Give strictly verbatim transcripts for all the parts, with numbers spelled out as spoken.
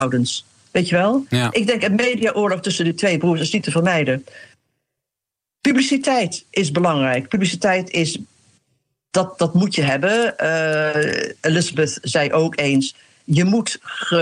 houdens. Weet je wel? Ja. Ik denk een mediaoorlog tussen die twee broers is niet te vermijden. Publiciteit is belangrijk. Publiciteit is... Dat, dat moet je hebben. Uh, Elizabeth zei ook eens... Je moet,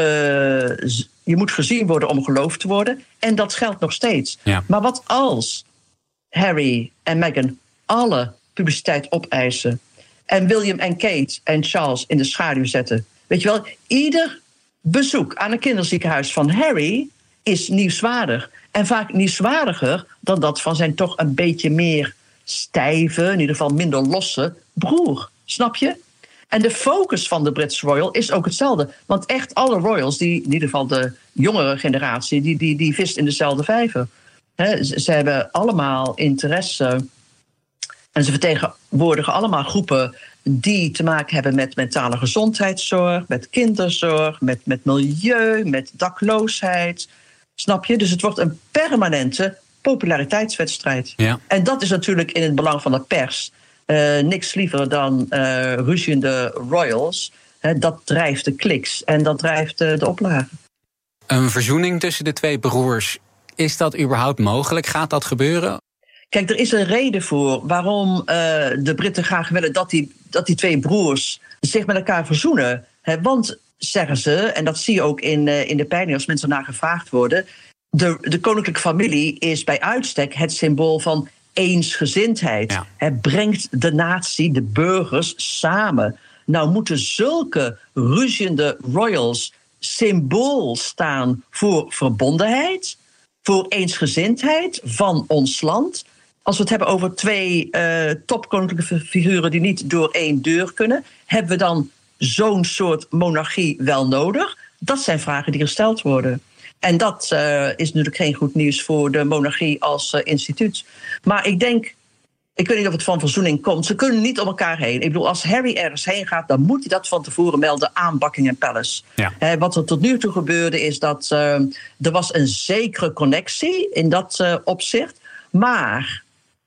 ge, je moet gezien worden om geloofd te worden. En dat geldt nog steeds. Ja. Maar wat als Harry en Meghan alle publiciteit opeisen... en William en Kate en Charles in de schaduw zetten? Weet je wel, ieder bezoek aan een kinderziekenhuis van Harry is nieuwswaardig. En vaak nieuwswaardiger dan dat van zijn toch een beetje meer stijve... in ieder geval minder losse broer. Snap je? En de focus van de Britse royal is ook hetzelfde. Want echt alle royals, die, in ieder geval de jongere generatie... die, die, die vist in dezelfde vijver. He, ze, ze hebben allemaal interesse... en ze vertegenwoordigen allemaal groepen... die te maken hebben met mentale gezondheidszorg... met kinderzorg, met, met milieu, met dakloosheid. Snap je? Dus het wordt een permanente populariteitswedstrijd. Ja. En dat is natuurlijk in het belang van de pers... Uh, niks liever dan uh, ruziende royals. Uh, dat drijft de kliks en dat drijft uh, de oplagen. Een verzoening tussen de twee broers, is dat überhaupt mogelijk? Gaat dat gebeuren? Kijk, er is een reden voor waarom uh, de Britten graag willen... Dat die, dat die twee broers zich met elkaar verzoenen. He, want, zeggen ze, en dat zie je ook in, uh, in de peiling... als mensen naar gevraagd worden... De, de koninklijke familie is bij uitstek het symbool van... eensgezindheid. Ja. Het brengt de natie, de burgers, samen. Nou moeten zulke ruziende royals symbool staan voor verbondenheid, voor eensgezindheid van ons land. Als we het hebben over twee uh, topkoninklijke figuren die niet door één deur kunnen, hebben we dan zo'n soort monarchie wel nodig? Dat zijn vragen die gesteld worden. En dat uh, is natuurlijk geen goed nieuws voor de monarchie als uh, instituut. Maar ik denk, ik weet niet of het van verzoening komt. Ze kunnen niet om elkaar heen. Ik bedoel, als Harry ergens heen gaat, dan moet hij dat van tevoren melden aan Buckingham Palace. Ja. Uh, wat er tot nu toe gebeurde is dat uh, er was een zekere connectie in dat uh, opzicht. Maar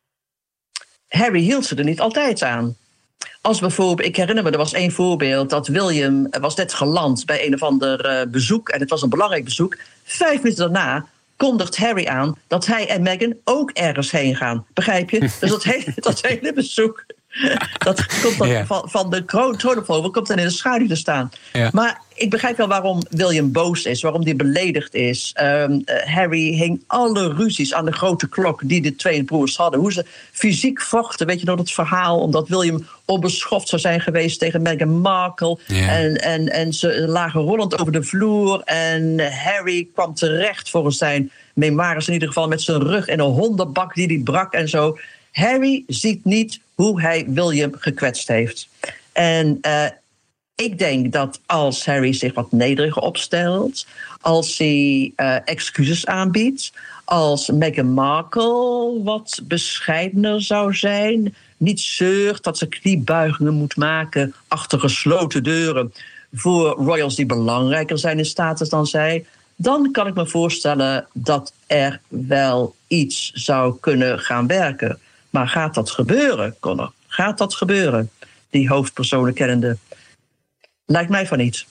Harry hield ze er niet altijd aan. Als bijvoorbeeld, ik herinner me, er was één voorbeeld... dat William was net geland bij een of ander uh, bezoek... en het was een belangrijk bezoek. Vijf minuten daarna kondigt Harry aan dat hij en Meghan ook ergens heen gaan. Begrijp je? Dus dat hele, dat hele bezoek... dat komt dan ja. van, van de troonopvolger komt dan in de schaduw te staan. Ja. Maar ik begrijp wel waarom William boos is, waarom hij beledigd is. Um, uh, Harry hing alle ruzies aan de grote klok die de twee broers hadden. Hoe ze fysiek vochten, weet je nog het verhaal... omdat William onbeschoft zou zijn geweest tegen Meghan Markle. Ja. En, en, en ze lagen rollend over de vloer. En Harry kwam terecht volgens zijn memoires in ieder geval... met zijn rug in een hondenbak die die brak en zo... Harry ziet niet hoe hij William gekwetst heeft. En uh, ik denk dat als Harry zich wat nederiger opstelt... als hij uh, excuses aanbiedt... als Meghan Markle wat bescheidener zou zijn... niet zeurt dat ze kniebuigingen moet maken... achter gesloten deuren... voor royals die belangrijker zijn in status dan zij... dan kan ik me voorstellen dat er wel iets zou kunnen gaan werken... Maar gaat dat gebeuren, Connor? Gaat dat gebeuren? Die hoofdpersonen kennende. Lijkt mij van niet.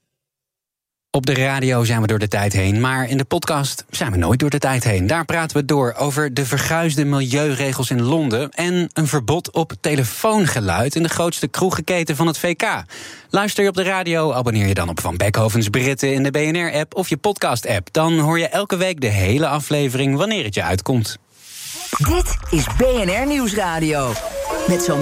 Op de radio zijn we door de tijd heen, maar in de podcast zijn we nooit door de tijd heen. Daar praten we door over de verguisde milieuregels in Londen... en een verbod op telefoongeluid in de grootste kroegenketen van het V K. Luister je op de radio, abonneer je dan op Van Beckhovens Britten... in de B N R-app of je podcast-app. Dan hoor je elke week de hele aflevering wanneer het je uitkomt. Dit is B N R Nieuwsradio. Met zo'n